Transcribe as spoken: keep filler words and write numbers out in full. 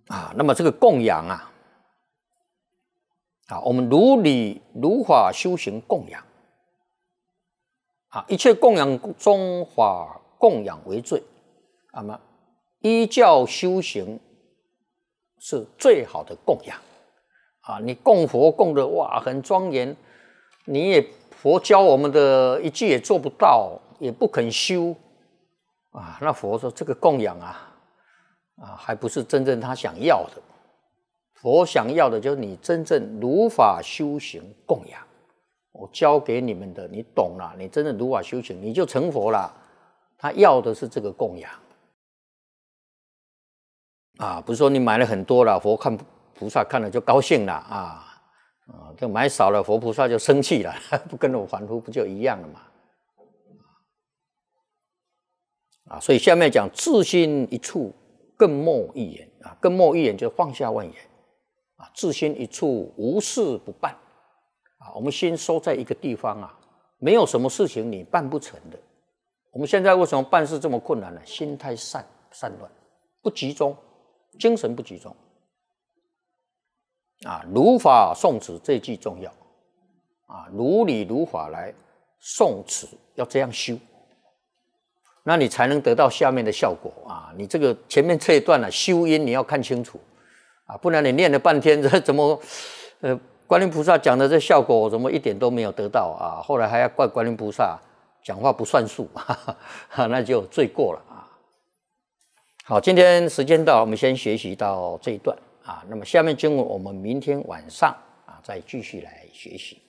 啊，那么这个供养啊，啊，我们如理如法修行供养，啊，一切供养中法供养为最，那么依教修行是最好的供养，啊，你供佛供的哇很庄严，你也佛教我们的一句也做不到，也不肯修，啊，那佛说这个供养啊，啊，还不是真正他想要的。佛想要的就是你真正如法修行供养，我教给你们的，你懂了，你真正如法修行，你就成佛了。他要的是这个供养，啊，不是说你买了很多了，佛看菩萨看了就高兴了啊，啊，这买少了，佛菩萨就生气了，不跟我凡夫不就一样了嘛？啊，所以下面讲自心一处，更莫一言啊，更莫一言就放下万言。啊，自心一处，无事不办。啊，我们心收在一个地方啊，没有什么事情你办不成的。我们现在为什么办事这么困难呢？心太散散乱，不集中，精神不集中。啊，如法诵持这句重要。啊，如理如法来诵持，要这样修，那你才能得到下面的效果啊。你这个前面这一段啊，修因你要看清楚。啊，不然你念了半天，这怎么，呃，观音菩萨讲的这效果，我怎么一点都没有得到啊？后来还要怪观音菩萨讲话不算数，哈哈，那就罪过了啊。好，今天时间到，我们先学习到这一段啊。那么下面经文我们明天晚上啊再继续来学习。